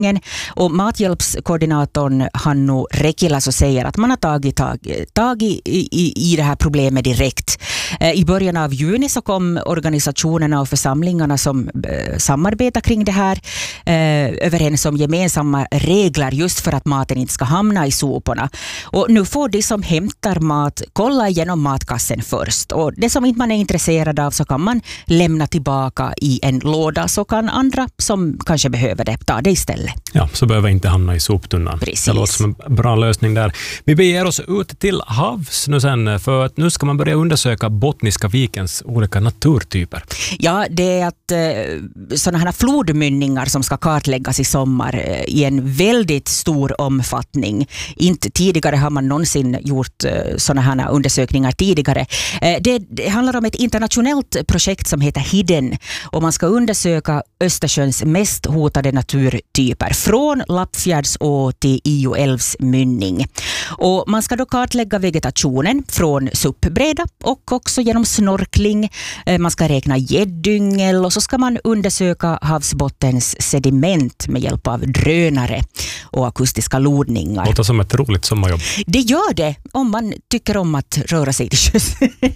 Och mathjälpskoordinatorn Hannu Rekila så säger att man har tagit i det här problemet direkt. I början av juni så kom organisationerna och församlingarna som samarbetar kring det här överens om gemensamma regler just för att maten inte ska hamna i soporna. Och nu får de som hämtar mat kolla igenom matkassen först. Och det som inte man är intresserad av så kan man lämna tillbaka i en låda, så kan andra som kanske behöver det ta det istället. Ja, så behöver inte hamna i soptunnan. Precis. Det låter som en bra lösning där. Vi beger oss ut till havs nu sen, för att nu ska man börja undersöka Bottniska vikens olika naturtyper. Ja, det är att sådana här flodmynningar som ska kartläggas i sommar i en väldigt stor omfattning. Inte tidigare har man någonsin gjort sådana här undersökningar tidigare. Det handlar om ett internationellt projekt som heter Hidden, och man ska undersöka Östersjöns mest hotade naturtyper från Lappfjärdså till Io älvs mynning. Och man ska då kartlägga vegetationen från suppbreda och också genom snorkling. Man ska räkna gäddyngel och så ska man undersöka havsbottens sediment med hjälp av drönare och akustiska lodningar. Det låter som ett roligt sommarjobb. Det gör det om man tycker om att röra sig till sjöss.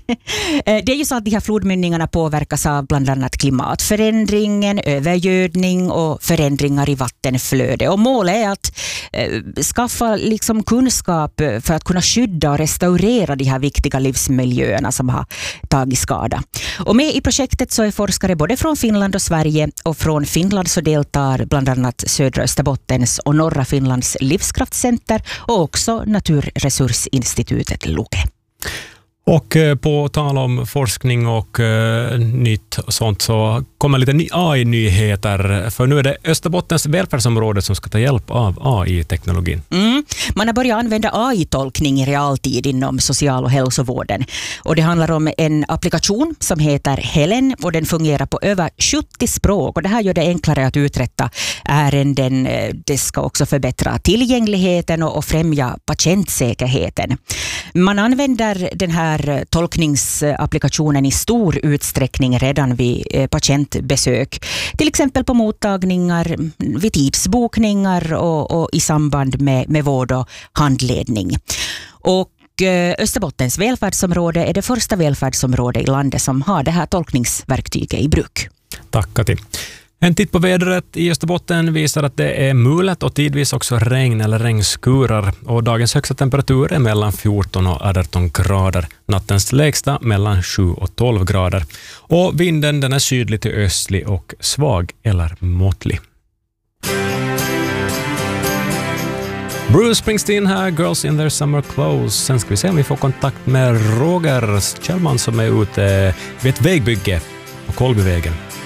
Det är ju så att de här flodmynningarna påverkas av bland annat klimatförändringen, övergödning och förändringar i vattenflöde. Och målet är att skaffa liksom kunskap för att kunna skydda och restaurera de här viktiga livsmiljöerna som har tagit skada. Och med i projektet så är forskare både från Finland och Sverige, och från Finland så deltar bland annat Södra Österbottens och Norra Finlands livskraftscenter och också Naturresursinstitutet Luke. Och på tal om forskning och nytt och sånt så kommer lite AI-nyheter. För nu är det Österbottens välfärdsområde som ska ta hjälp av AI-teknologin. Man har börjat använda AI-tolkning i realtid inom social- och hälsovården. Och det handlar om en applikation som heter Helen, och den fungerar på över 70 språk. Och det här gör det enklare att uträtta ärenden. Det ska också förbättra tillgängligheten och främja patientsäkerheten. Man använder den här tolkningsapplikationen i stor utsträckning redan vid patientbesök. Till exempel på mottagningar, vid tidsbokningar och i samband med vård och handledning. Och Österbottens välfärdsområde är det första välfärdsområde i landet som har det här tolkningsverktyget i bruk. Tack Kati. En titt på vädret i Österbotten visar att det är mulet och tidvis också regn eller regnskurar. Och dagens högsta temperatur är mellan 14 och 18 grader. Nattens lägsta mellan 7 och 12 grader. Och vinden den är sydlig till östlig och svag eller måttlig. Bruce Springsteen här, Girls in their summer clothes. Sen ska vi se om vi får kontakt med Roger Kjellman som är ute vid ett vägbygge på Kolbyvägen.